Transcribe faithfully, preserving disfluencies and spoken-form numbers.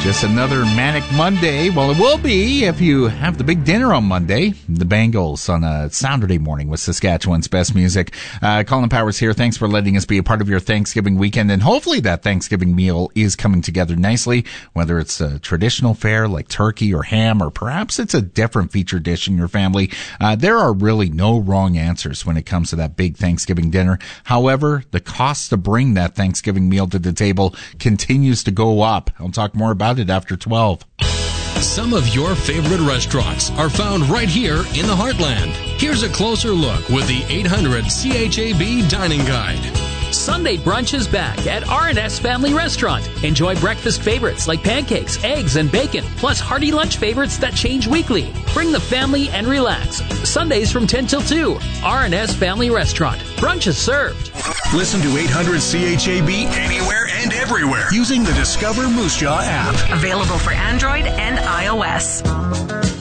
Just another manic Monday. Well, it will be if you have the big dinner on Monday. The Bangles on a Saturday morning with Saskatchewan's best music. Uh, Colin Powers here. Thanks for letting us be a part of your Thanksgiving weekend. And hopefully that Thanksgiving meal is coming together nicely, whether it's a traditional fare like turkey or ham, or perhaps it's a different feature dish in your family. Uh, there are really no wrong answers when it comes to that big Thanksgiving dinner. However, the cost to bring that Thanksgiving meal to the table continues to go up. I'll talk more about it after twelve. Some of your favorite restaurants are found right here in the Heartland. Here's a closer look with the eight hundred C H A B Dining Guide. Sunday brunch is back at R and S Family Restaurant. Enjoy breakfast favorites like pancakes, eggs, and bacon, plus hearty lunch favorites that change weekly. Bring the family and relax. Sundays from ten till two. R and S Family Restaurant. Brunch is served. Listen to eight hundred C H A B anywhere and everywhere using the Discover Moose Jaw app. Available for Android and iOS.